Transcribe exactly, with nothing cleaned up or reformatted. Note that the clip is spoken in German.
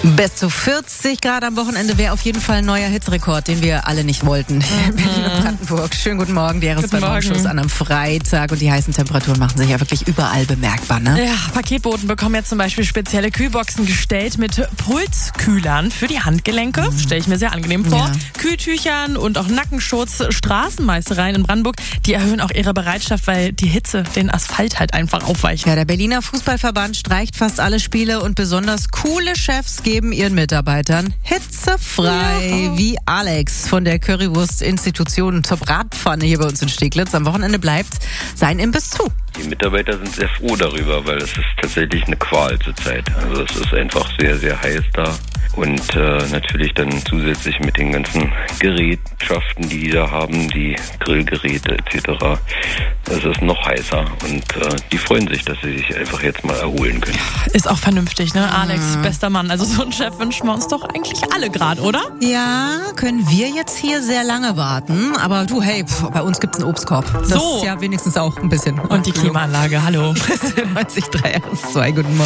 Bis zu vierzig Grad am Wochenende wäre auf jeden Fall ein neuer Hitzerekord, den wir alle nicht wollten. Mhm. Berlin und Brandenburg. Schönen guten Morgen. Die Jahreszeit-Morgenshows an einem Freitag. Und die heißen Temperaturen machen sich ja wirklich überall bemerkbar, ne? Ja, Paketboten bekommen jetzt zum Beispiel spezielle Kühlboxen gestellt mit Pulskühlern für die Handgelenke. Mhm. Stelle ich mir sehr angenehm vor. Ja. Kühltüchern und auch Nackenschutz. Straßenmeistereien in Brandenburg, die erhöhen auch ihre Bereitschaft, weil die Hitze den Asphalt halt einfach aufweicht. Ja, der Berliner Fußballverband streicht fast alle Spiele und besonders coole Chefs geben ihren Mitarbeitern hitzefrei, ja. Wie Alex von der Currywurst-Institution zur Bratpfanne hier bei uns in Steglitz. Am Wochenende bleibt sein Imbiss zu. Die Mitarbeiter sind sehr froh darüber, weil es ist tatsächlich eine Qual zurzeit. Also es ist einfach sehr, sehr heiß da. Und äh, natürlich dann zusätzlich mit den ganzen Gerätschaften, die die da haben, die Grillgeräte et cetera. Es ist noch heißer und äh, die freuen sich, dass sie sich einfach jetzt mal erholen können. Ist auch vernünftig, ne? Alex, mhm. bester Mann. Also so einen Chef wünschen wir uns doch eigentlich alle gerade, oder? Ja, können wir jetzt hier sehr lange warten. Aber du, hey, pff, bei uns gibt's einen Obstkorb. Das so. ist ja wenigstens auch ein bisschen. Und die Klimaanlage, hallo. neunzig Komma drei S zwei, guten Morgen.